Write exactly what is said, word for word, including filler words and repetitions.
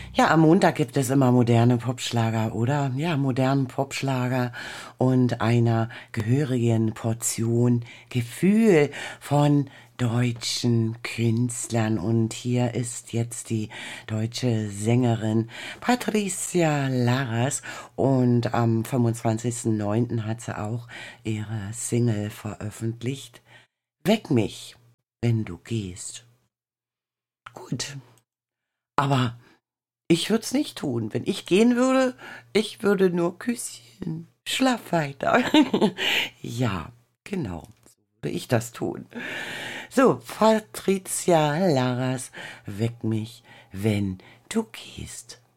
Ja, am Montag gibt es immer moderne Popschlager, oder? Ja, modernen Popschlager und einer gehörigen Portion Gefühl von deutschen Künstlern. Und hier ist jetzt die deutsche Sängerin Patricia Laras. Und am fünfundzwanzigsten neunten hat sie auch ihre Single veröffentlicht. Weck mich, wenn du gehst. Gut, aber ich würde es nicht tun. Wenn ich gehen würde, ich würde nur Küsschen. Schlaf weiter. Ja, genau. So würde ich das tun. So, Patricia Laras, weck mich, wenn du gehst.